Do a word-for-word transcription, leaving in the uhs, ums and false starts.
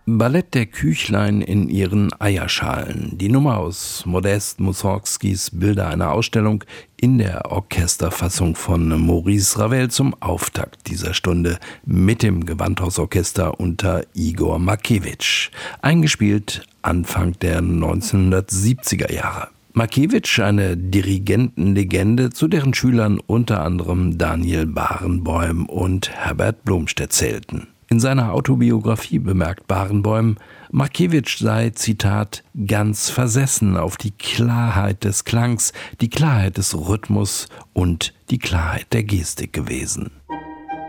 Ballett der Küchlein in ihren Eierschalen. Die Nummer aus Modest Mussorgskis Bilder einer Ausstellung in der Orchesterfassung von Maurice Ravel zum Auftakt dieser Stunde mit dem Gewandhausorchester unter Igor Markewitsch. Eingespielt Anfang der neunzehnhundertsiebziger Jahre. Markewitsch, eine Dirigentenlegende, zu deren Schülern unter anderem Daniel Barenboim und Herbert Blomstedt zählten. In seiner Autobiografie bemerkt Barenboim, Markewitsch sei, Zitat, ganz versessen auf die Klarheit des Klangs, die Klarheit des Rhythmus und die Klarheit der Gestik gewesen.